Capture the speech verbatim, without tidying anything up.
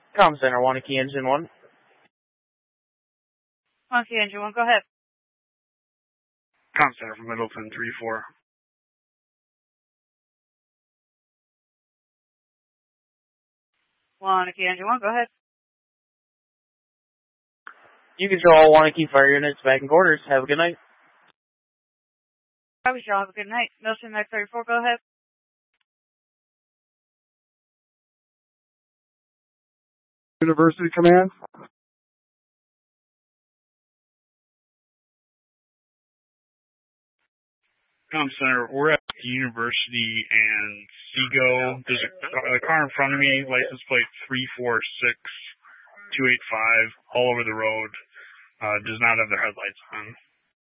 Com Center, Wanakee Engine one. Wanakee Engine one, go ahead. Com Center from Middleton, three four. Wanakee Engine one, go ahead. You control all Wanakee fire units back in quarters. Have a good night. I wish y'all have a good night. Milton Mac thirty-four, go ahead. University Command. Com Center, we're at the University and Seago. There's a, a car in front of me, license plate three four six two eight five, all over the road. Uh, does not have their headlights on.